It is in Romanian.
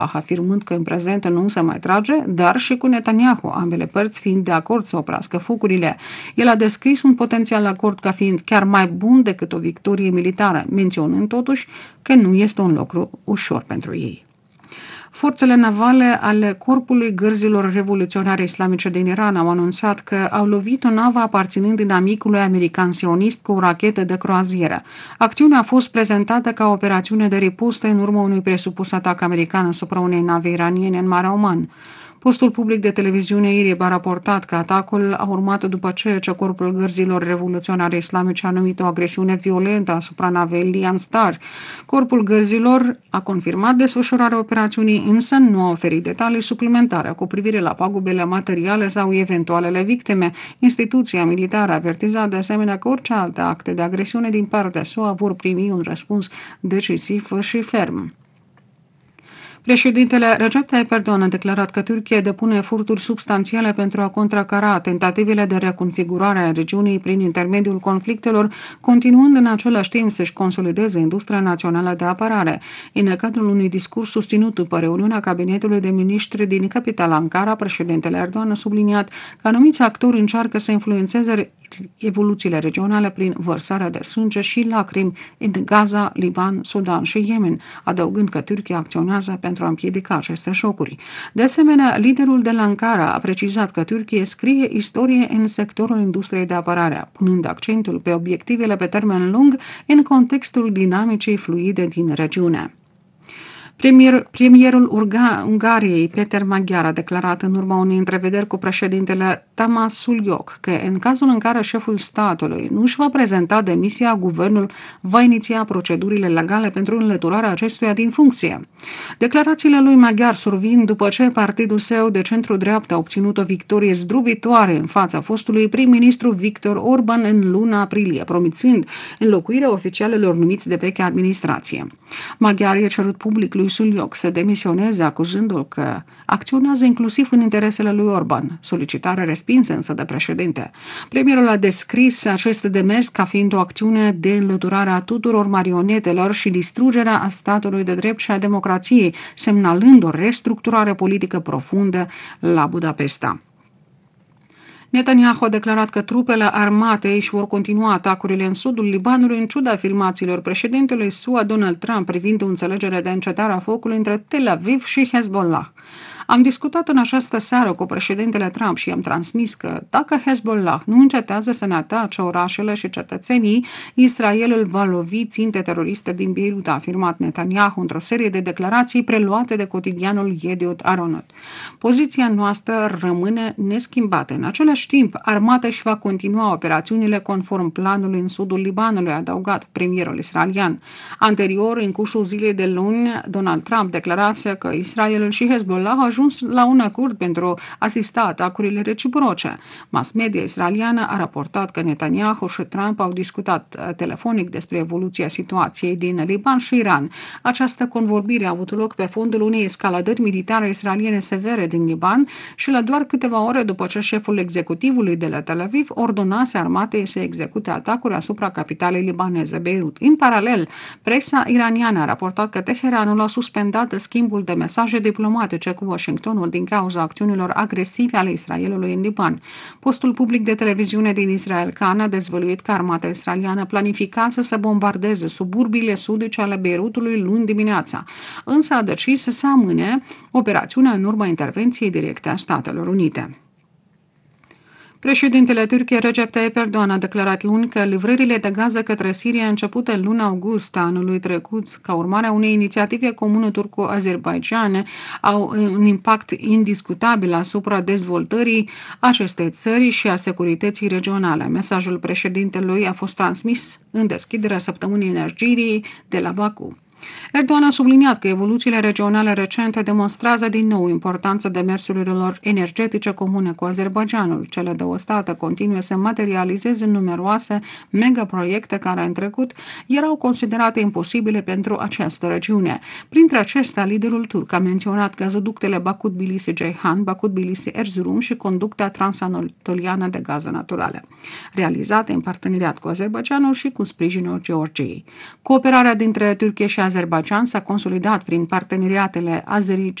afirmând că în prezent nu se mai trage, dar și cu Netanyahu, ambele părți fiind de acord să oprească focurile. El a descris un potențial acord ca fiind chiar mai bun decât o victorie militară, menționând totuși că nu este un lucru ușor pentru ei. Forțele navale ale Corpului Gărzilor Revoluționare Islamice din Iran au anunțat că au lovit o navă aparținând inamicului american sionist cu o rachetă de croazieră. Acțiunea a fost prezentată ca operațiune de ripostă în urma unui presupus atac american asupra unei nave iraniene în Marea Oman. Postul public de televiziune IRIB a raportat că atacul a urmat după ce Corpul Gărzilor Revoluționare Islamice a numit o agresiune violentă asupra navei Lian Star. Corpul Gărzilor a confirmat desfășurarea operațiunii, însă nu a oferit detalii suplimentare cu privire la pagubele materiale sau eventualele victime. Instituția militară a avertizat de asemenea că orice alte acte de agresiune din partea SUA vor primi un răspuns decisiv și ferm. Președintele Recep Tayyip Erdogan a declarat că Turcia depune eforturi substanțiale pentru a contracara tentativele de reconfigurare a regiunii prin intermediul conflictelor, continuând în același timp să-și consolideze industria națională de apărare. În cadrul unui discurs susținut după reuniunea cabinetului de miniștri din capitala Ankara, președintele Erdogan a subliniat că anumiți actori încearcă să influențeze evoluțiile regionale prin vărsarea de sânge și lacrimi în Gaza, Liban, Sudan și Yemen, adăugând că Turcia acționează pentru a împiedica aceste șocuri. De asemenea, liderul de la Ankara a precizat că Turcia scrie istorie în sectorul industriei de apărare, punând accentul pe obiectivele pe termen lung în contextul dinamicii fluide din regiune. Premierul Ungariei, Péter Magyar, a declarat în urma unei întrevederi cu președintele Tamás Suljók că în cazul în care șeful statului nu își va prezenta demisia, guvernul va iniția procedurile legale pentru înlăturarea acestuia din funcție. Declarațiile lui Magyar survin după ce partidul său de centru-dreapta a obținut o victorie zdrobitoare în fața fostului prim-ministru Viktor Orban în luna aprilie, promițând înlocuirea oficialelor numiți de vechea administrație. Magyar i-a cerut publicului Suljók să demisioneze, acuzându-l că acționează inclusiv în interesele lui Orban, solicitare respinsă însă de președinte. Premierul a descris acest demers ca fiind o acțiune de înlăturare a tuturor marionetelor și distrugerea a statului de drept și a democrației, semnalând o restructurare politică profundă la Budapesta. Netanyahu a declarat că trupele armate își vor continua atacurile în sudul Libanului în ciuda afirmațiilor președintelui SUA Donald Trump privind o înțelegere de încetare a focului între Tel Aviv și Hezbollah. Am discutat în această seară cu președintele Trump și i-am transmis că dacă Hezbollah nu încetează să ne atace orașele și cetățenii, Israelul va lovi ținte teroriste din Beirut, a afirmat Netanyahu într-o serie de declarații preluate de cotidianul Yediot Aronot. Poziția noastră rămâne neschimbată. În același timp, armata își va continua operațiunile conform planului în sudul Libanului, a adăugat premierul israelian. Anterior, în cursul zilei de luni, Donald Trump declarase că Israelul și Hezbollah au ajuns la un acord pentru a asista atacurile reciproce. Mass media israeliană a raportat că Netanyahu și Trump au discutat telefonic despre evoluția situației din Liban și Iran. Această convorbire a avut loc pe fondul unei escaladări militare israeliene severe din Liban și la doar câteva ore după ce șeful executivului de la Tel Aviv ordonase armatei să execute atacuri asupra capitalei libaneze, Beirut. În paralel, presa iraniană a raportat că Teheranul a suspendat schimbul de mesaje diplomatice cu Washingtonul din cauza acțiunilor agresive ale Israelului în Liban. Postul public de televiziune din Israel, Kan, a dezvăluit că armata israeliană planifica să bombardeze suburbiile sudice ale Beirutului luni dimineața, însă a decis să amâne operațiunea în urma intervenției directe a Statelor Unite. Președintele Turciei Recep Tayyip Erdogan a declarat luni că livrările de gaze către Siria începute în luna august anului trecut, ca urmare a unei inițiative comune turco-azerbaidjane, au un impact indiscutabil asupra dezvoltării acestei țări și a securității regionale. Mesajul președintelui a fost transmis în deschiderea săptămânii energiei de la Baku. Erdogan a subliniat că evoluțiile regionale recente demonstrează din nou importanța demersurilor energetice comune cu Azerbaidjanul. Cele două state continuă să materializeze numeroase megaproiecte care în trecut erau considerate imposibile pentru această regiune. Printre acestea, liderul turc a menționat gazoductele Baku-Tbilisi-Ceyhan, Baku-Tbilisi-Erzurum și conducta transanatoliană de gaze naturale, realizate în parteneriat cu Azerbaidjanul și cu sprijinul Georgiei. Cooperarea dintre Turcia și Azerbaijan s-a consolidat prin parteneriatele azeri